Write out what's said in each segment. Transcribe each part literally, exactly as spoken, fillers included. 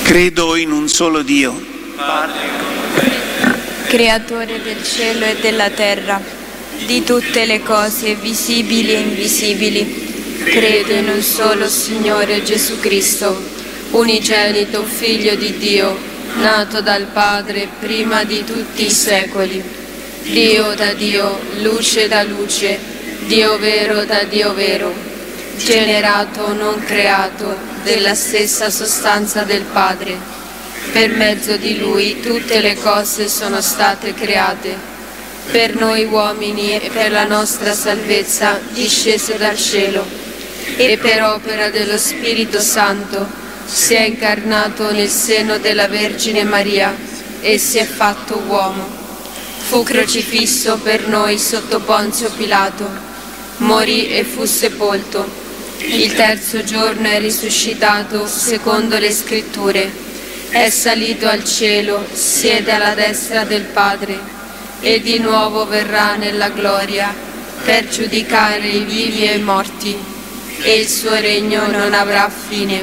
Credo in un solo Dio, Padre, Creatore del cielo e della terra, di tutte le cose visibili e invisibili. Credo in un solo Signore Gesù Cristo, unigenito Figlio di Dio, nato dal Padre prima di tutti i secoli, Dio da Dio, luce da luce, Dio vero da Dio vero, generato, non creato, della stessa sostanza del Padre. Per mezzo di Lui tutte le cose sono state create. Per noi uomini e per la nostra salvezza discese dal cielo, e per opera dello Spirito Santo si è incarnato nel seno della Vergine Maria e si è fatto uomo. Fu crocifisso per noi sotto Ponzio Pilato, morì e fu sepolto. Il terzo giorno è risuscitato secondo le Scritture, è salito al cielo, siede alla destra del Padre e di nuovo verrà nella gloria per giudicare i vivi e i morti, e il suo regno non avrà fine.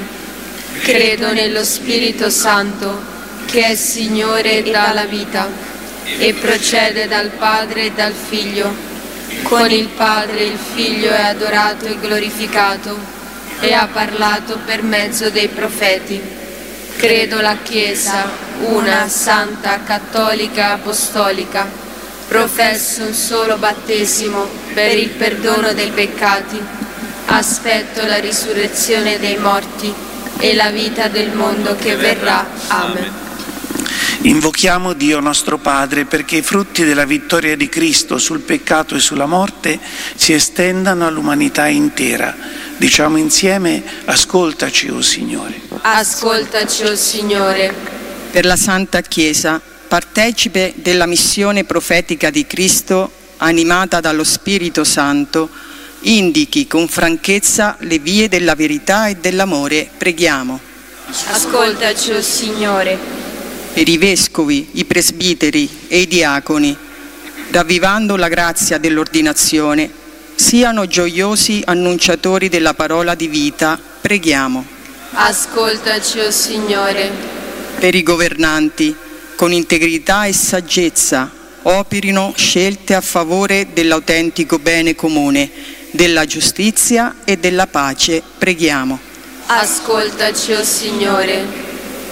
Credo nello Spirito Santo, che è Signore e dà la vita, e procede dal Padre e dal Figlio. Con il Padre il Figlio è adorato e glorificato, e ha parlato per mezzo dei profeti. Credo la Chiesa, una, santa, cattolica, apostolica. Professo un solo battesimo per il perdono dei peccati. Aspetto la risurrezione dei morti e la vita del mondo che verrà. Amen. Invochiamo Dio nostro Padre perché i frutti della vittoria di Cristo sul peccato e sulla morte si estendano all'umanità intera. Diciamo insieme: ascoltaci, o Signore. Ascoltaci, o Signore. Per la Santa Chiesa, partecipe della missione profetica di Cristo, animata dallo Spirito Santo, indichi con franchezza le vie della verità e dell'amore, preghiamo. Ascoltaci, o Signore. Per i vescovi, i presbiteri e i diaconi, ravvivando la grazia dell'ordinazione, siano gioiosi annunciatori della parola di vita, preghiamo. Ascoltaci, o Signore. Per i governanti, con integrità e saggezza, operino scelte a favore dell'autentico bene comune, della giustizia e della pace, preghiamo. Ascoltaci, o Signore.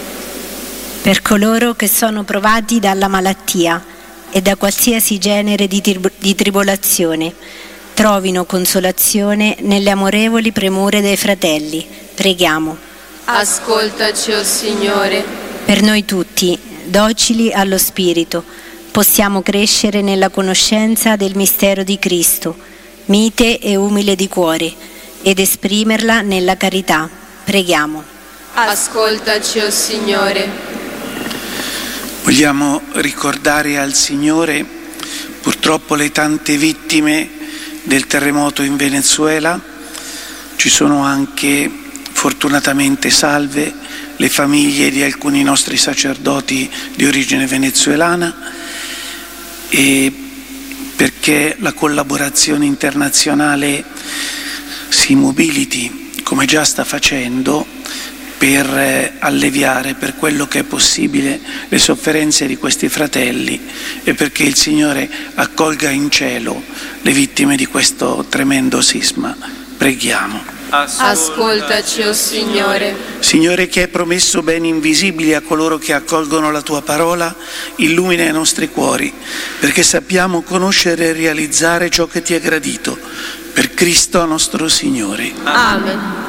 Per coloro che sono provati dalla malattia e da qualsiasi genere di, trib- di tribolazione, trovino consolazione nelle amorevoli premure dei fratelli, preghiamo. Ascoltaci, o Signore. Per noi tutti, docili allo Spirito, possiamo crescere nella conoscenza del mistero di Cristo, mite e umile di cuore, ed esprimerla nella carità, preghiamo. Ascoltaci, o Signore. Vogliamo ricordare al Signore purtroppo le tante vittime del terremoto in Venezuela. Ci sono anche, fortunatamente salve, le famiglie di alcuni nostri sacerdoti di origine venezuelana, e perché la collaborazione internazionale si mobiliti, come già sta facendo, per alleviare per quello che è possibile le sofferenze di questi fratelli, e perché il Signore accolga in cielo le vittime di questo tremendo sisma. Preghiamo. Ascoltaci, o Signore. Signore, che hai promesso beni invisibili a coloro che accolgono la tua parola, illumina i nostri cuori, perché sappiamo conoscere e realizzare ciò che ti è gradito. Per Cristo nostro Signore. Amen.